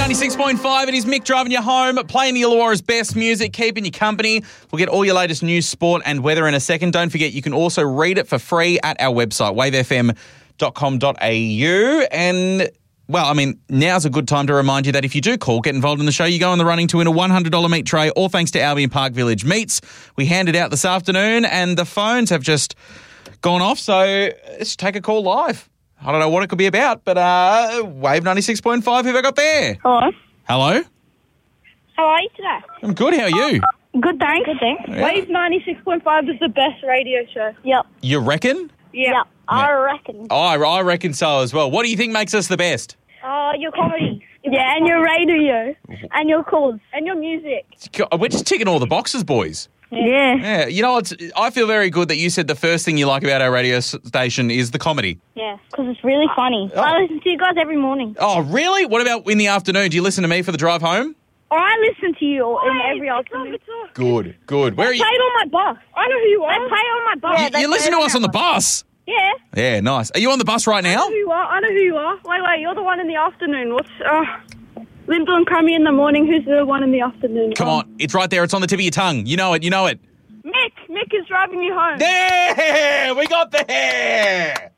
96.5, it is Mick driving you home, playing the Illawarra's best music, keeping you company. We'll get all your latest news, sport and weather in a second. Don't forget, you can also read it for free at our website, wavefm.com.au. And, well, I mean, now's a good time to remind you that if you do call, get involved in the show, you go in the running to win a $100 meat tray, all thanks to Albion Park Village Meats. We handed out this afternoon and the phones have just gone off, so let's take a call live. I don't know what it could be about, but Wave 96.5, who have I got there? Hello. Hello? How are you today? I'm good, how are you? Good, thanks. Good, thanks. Yeah. Wave 96.5 is the best radio show. Yep. You reckon? Yeah. I reckon. Oh, I reckon so as well. What do you think makes us the best? Your comedy. Yeah, and your radio. And your calls. And your music. We're just ticking all the boxes, boys. Yeah. Yeah, you know, I feel very good that you said the first thing you like about our radio station is the comedy. Yeah, because it's really funny. I listen to you guys every morning. Oh, really? What about in the afternoon? Do you listen to me for the drive home? I listen to you in every afternoon. Good. Where are you? I play it on my bus. I know who you are. I play it on my bus. You listen to us on the bus? Yeah. Yeah, nice. Are you on the bus right now? I know who you are. Wait, you're the one in the afternoon. What's... Lyndall and Crummy in the morning. Who's the one in the afternoon? Come on. It's right there. It's on the tip of your tongue. You know it. Mick is driving you home. There! We got there!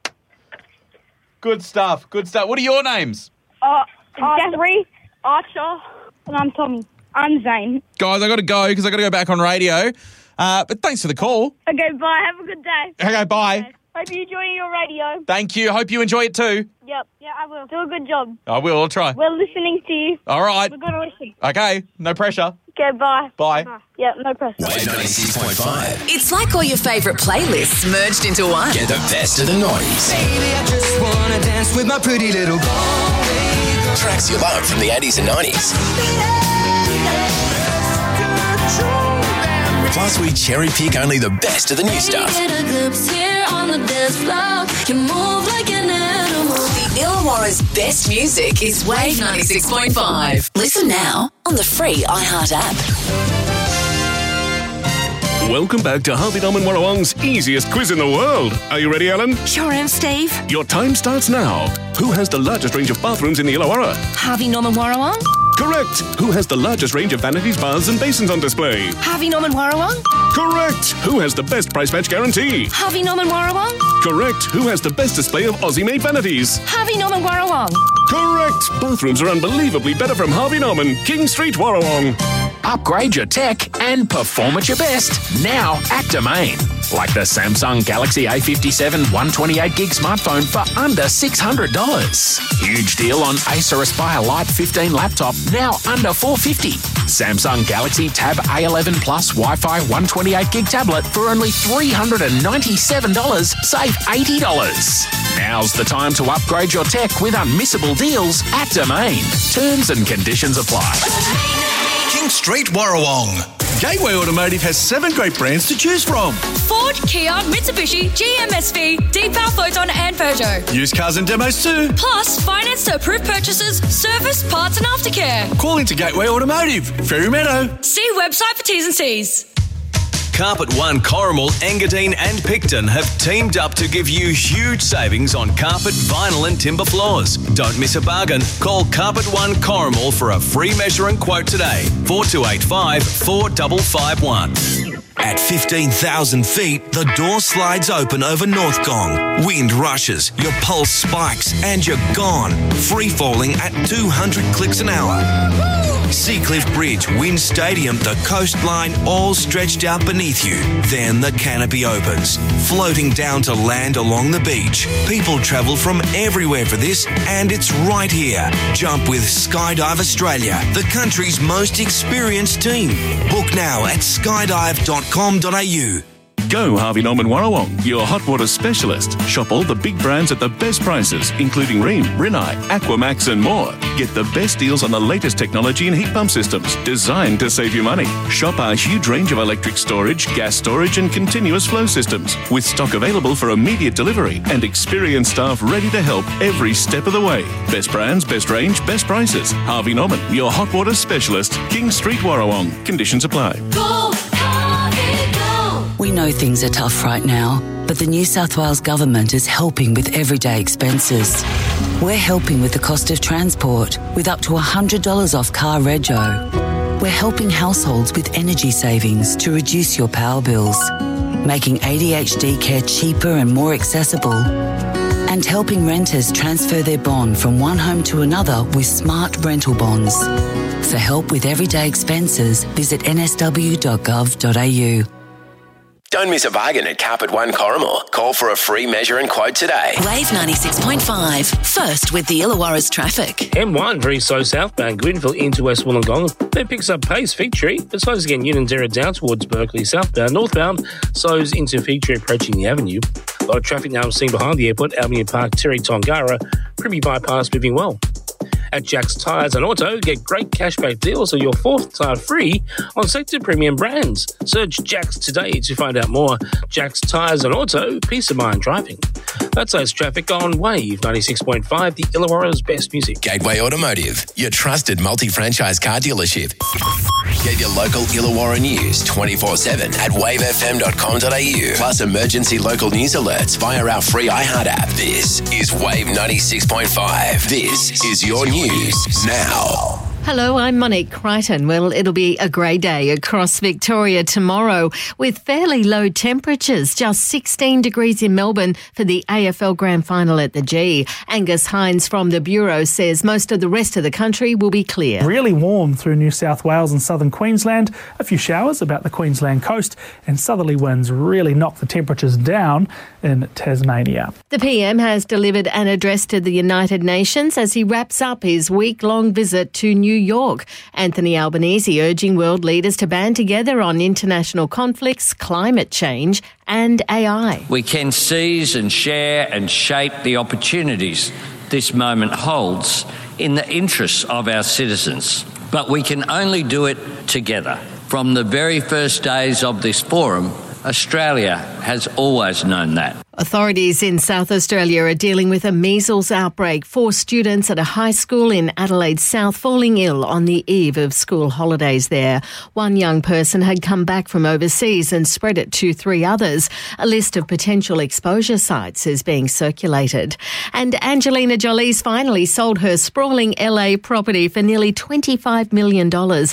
Good stuff. What are your names? Jeffrey, Archer, and I'm Tommy. I'm Zane. Guys, I got to go because I got to go back on radio. But thanks for the call. Okay, bye. Have a good day. Okay, bye. Okay. Hope you enjoy your radio. Thank you. Hope you enjoy it too. Yep. Yeah, I will. Do a good job. I will. I'll try. We're listening to you. All right. We're going to listen. Okay. No pressure. Okay, bye. Bye. Yep, no pressure. Wave 96.5. It's like all your favourite playlists merged into one. Get the best of the 90s. Baby, I just wanna dance with my pretty little Galway. Tracks you love from the 80s and 90s. Plus, we cherry pick only the best of the new stuff. The Illawarra's best music is Wave 96.5. Listen now on the free iHeart app. Welcome back to Harvey Norman Warrawong's easiest quiz in the world. Are you ready, Alan? Sure am, Steve. Your time starts now. Who has the largest range of bathrooms in the Illawarra? Harvey Norman Warrawong. Correct. Who has the largest range of vanities, baths and basins on display? Harvey Norman Warrawong. Correct. Who has the best price match guarantee? Harvey Norman Warrawong. Correct. Who has the best display of Aussie-made vanities? Harvey Norman Warrawong. Correct. Bathrooms are unbelievably better from Harvey Norman, King Street, Warrawong. Upgrade your tech and perform at your best now at Domain. Like the Samsung Galaxy A57 128GB smartphone for under $600. Huge deal on Acer Aspire Lite 15 laptop, now under $450. Samsung Galaxy Tab A11 Plus Wi-Fi 128GB tablet for only $397, save $80. Now's the time to upgrade your tech with unmissable deals at Domain. Terms and conditions apply. King Street, Warrawong. Gateway Automotive has 7 great brands to choose from. Ford, Kia, Mitsubishi, GMSV, Deepal, Photon and Peugeot. Used cars and demos too. Plus, finance to approved purchases, service, parts and aftercare. Call into Gateway Automotive, Ferry Meadow. See website for T's and C's. Carpet One, Corrimal, Engadine and Picton have teamed up to give you huge savings on carpet, vinyl and timber floors. Don't miss a bargain. Call Carpet One Corrimal for a free measure and quote today. 4285 4551. At 15,000 feet, the door slides open over North Gong. Wind rushes, your pulse spikes, and you're gone. Free falling at 200 clicks an hour. Seacliff Bridge, Wind Stadium, the coastline, all stretched out beneath you. Then the canopy opens, floating down to land along the beach. People travel from everywhere for this, and it's right here. Jump with Skydive Australia, the country's most experienced team. Book now at skydive.com.au. Go Harvey Norman Warrawong, your hot water specialist. Shop all the big brands at the best prices, including Rheem, Rinnai, Aquamax and more. Get the best deals on the latest technology and heat pump systems designed to save you money. Shop our huge range of electric storage, gas storage and continuous flow systems with stock available for immediate delivery and experienced staff ready to help every step of the way. Best brands, best range, best prices. Harvey Norman, your hot water specialist. King Street, Warrawong. Conditions apply. We know things are tough right now, but the New South Wales Government is helping with everyday expenses. We're helping with the cost of transport with up to $100 off car rego. We're helping households with energy savings to reduce your power bills, making ADHD care cheaper and more accessible, and helping renters transfer their bond from one home to another with smart rental bonds. For help with everyday expenses, visit nsw.gov.au. Don't miss a bargain at Carpet One Corrimal. Call for a free measure and quote today. Wave 96.5. First with the Illawarra's traffic. M1 very slow southbound Gwynville into West Wollongong. Then picks up pace Fig Tree. It slows again Unanderra down towards Berkeley southbound. Northbound slows into Fig Tree approaching the avenue. A lot of traffic now I'm seeing behind the airport. Albion Park, Terry Tongara. Primby Bypass moving well. At Jack's Tyres and Auto, get great cashback deals or your fourth tyre free on selected premium brands. Search Jack's today to find out more. Jack's Tyres and Auto, peace of mind driving. That's us traffic on Wave 96.5, the Illawarra's best music. Gateway Automotive, your trusted multi-franchise car dealership. Get your local Illawarra news 24/7 at wavefm.com.au. Plus emergency local news alerts via our free iHeart app. This is Wave 96.5. This is your news now. Hello, I'm Monique Crichton. Well, it'll be a grey day across Victoria tomorrow with fairly low temperatures, just 16 degrees in Melbourne for the AFL Grand Final at the G. Angus Hines from the Bureau says most of the rest of the country will be clear. Really warm through New South Wales and southern Queensland. A few showers about the Queensland coast and southerly winds really knock the temperatures down in Tasmania. The PM has delivered an address to the United Nations as he wraps up his week-long visit to New York. Anthony Albanese urging world leaders to band together on international conflicts, climate change and AI. We can seize and share and shape the opportunities this moment holds in the interests of our citizens. But we can only do it together. From the very first days of this forum, Australia has always known that. Authorities in South Australia are dealing with a measles outbreak. 4 students at a high school in Adelaide South falling ill on the eve of school holidays there. One young person had come back from overseas and spread it to 3 others. A list of potential exposure sites is being circulated. And Angelina Jolie's finally sold her sprawling LA property for nearly $25 million,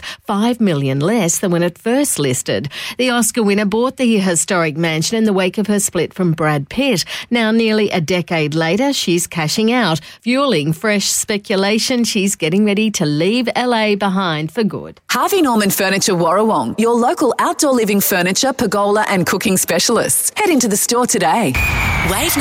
$5 million less than when it first listed. The Oscar winner bought the historic mansion in the wake of her split from Brad Pitt. Now, nearly a decade later, she's cashing out, fueling fresh speculation she's getting ready to leave LA behind for good. Harvey Norman Furniture Warrawong, your local outdoor living furniture, pergola and cooking specialists. Head into the store today. Wave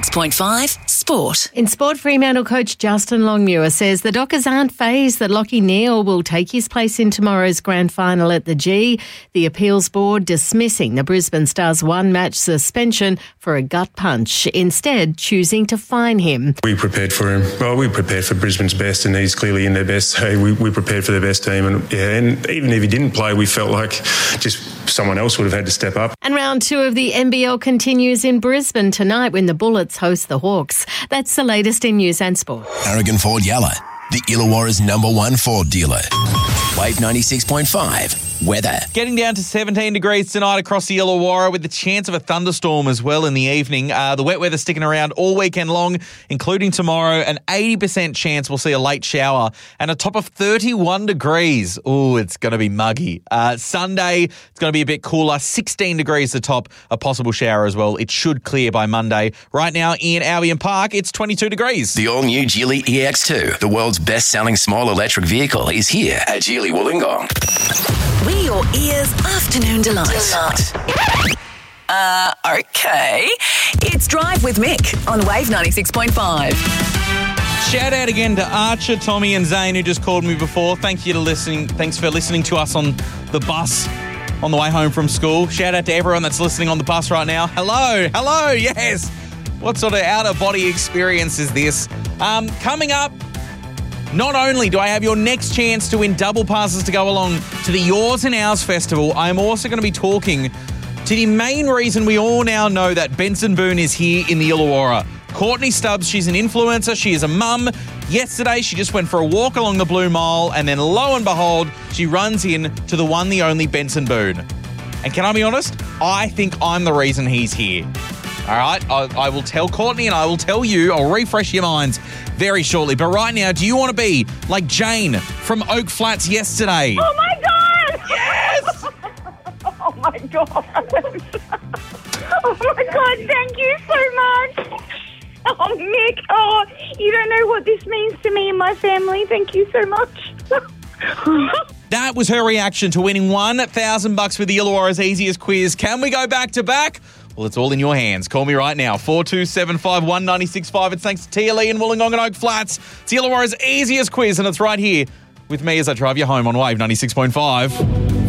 96.5 Sport. In sport, Fremantle coach Justin Longmuir says the Dockers aren't fazed that Lachie Neale will take his place in tomorrow's grand final at the G. The appeals board dismissing the Brisbane Stars one-match suspension for a gut punch, instead choosing to fine him. We prepared for him. Well, we prepared for Brisbane's best, and he's clearly in their best. So we prepared for their best team, and even if he didn't play, we felt like just someone else would have had to step up. And round 2 of the NBL continues in Brisbane tonight when the Bullets host the Hawks. That's the latest in news and sport. Aragon Ford Yalla, the Illawarra's #1 Ford dealer. Wave 96.5. Weather. Getting down to 17 degrees tonight across the Illawarra with the chance of a thunderstorm as well in the evening. The wet weather sticking around all weekend long, including tomorrow. An 80% chance we'll see a late shower and a top of 31 degrees. Ooh, it's going to be muggy. Sunday, it's going to be a bit cooler. 16 degrees the top, a possible shower as well. It should clear by Monday. Right now in Albion Park, it's 22 degrees. The all-new Geely EX2, the world's best-selling small electric vehicle, is here at Geely Wollongong. We're your ears' afternoon delight. Okay. It's Drive with Mick on Wave 96.5. Shout out again to Archer, Tommy and Zane who just called me before. Thanks for listening to us on the bus on the way home from school. Shout out to everyone that's listening on the bus right now. Hello, yes. What sort of out-of-body experience is this? Coming up, not only do I have your next chance to win double passes to go along to the Yours and Ours Festival, I'm also going to be talking to the main reason we all now know that Benson Boone is here in the Illawarra. Courtney Stubbs, she's an influencer, she is a mum. Yesterday, she just went for a walk along the Blue Mile, and then lo and behold, she runs in to the one, the only Benson Boone. And can I be honest? I think I'm the reason he's here. All right, I will tell Courtney and I will tell you. I'll refresh your minds very shortly. But right now, do you want to be like Jane from Oak Flats yesterday? Oh, my God! Yes! Oh, my God. Oh, my God, thank you so much. Oh, Mick, you don't know what this means to me and my family. Thank you so much. That was her reaction to winning $1,000 with the Illawarra's easiest quiz. Can we go back to back? Well, it's all in your hands. Call me right now, 4275 965. It's thanks to Tia Lee in Wollongong and Oak Flats. It's Illawarra's easiest quiz, and it's right here with me as I drive you home on Wave 96.5.